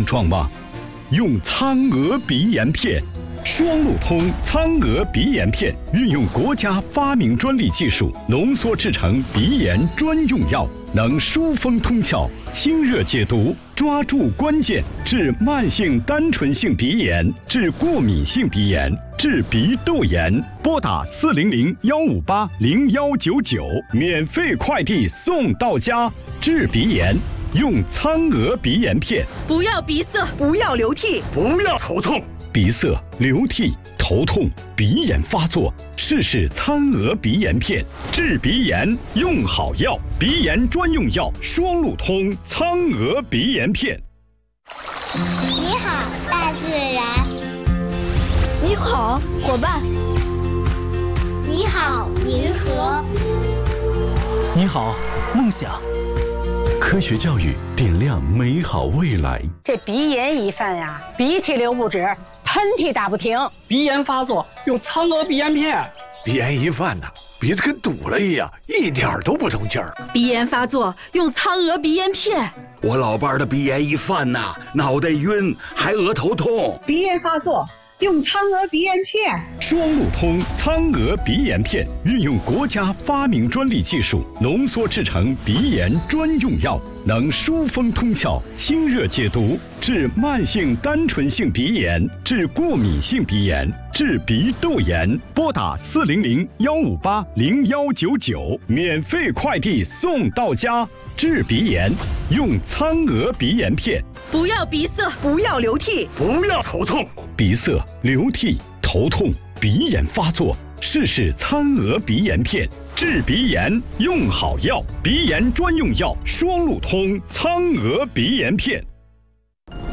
症状吗？用苍娥鼻炎片。双路通苍娥鼻炎片运用国家发明专利技术浓缩制成鼻炎专用药，能疏风通窍、清热解毒，抓住关键，治慢性单纯性鼻炎，治过敏性鼻炎，治鼻窦炎。拨打400-158-0199，免费快递送到家。治鼻炎用苍娥鼻炎片。 不要鼻塞， 不要流涕， 不要头痛。 鼻塞、流涕、头痛、鼻炎发作，试试苍娥鼻炎片，治鼻炎用好药，鼻炎专用药双路通苍娥鼻炎片。 你好，大自然。 你好，伙伴。 你好，银河。 你好，梦想。 科学教育点亮美好未来。 这鼻炎一犯呀，鼻涕流不止，喷嚏打不停。 鼻炎发作用苍娥鼻炎片。 鼻炎一犯呢，鼻子跟堵了一样，一点都不通气儿。 鼻炎发作用苍娥鼻炎片。 我老伴儿的鼻炎一犯呐，脑袋晕，还额头痛。 鼻炎发作用苍娥鼻炎片。 双路通苍娥鼻炎片运用国家发明专利技术浓缩制成鼻炎专用药，能疏风通窍、清热解毒，治慢性单纯性鼻炎，治过敏性鼻炎，治鼻窦炎。拨打400-158-0199，免费快递送到家。治鼻炎用苍娥鼻炎片。 不要鼻塞， 不要流涕， 不要头痛。 鼻塞、流涕、头痛、鼻炎发作，试试苍娥鼻炎片，治鼻炎用好药，鼻炎专用药双路通苍娥鼻炎片。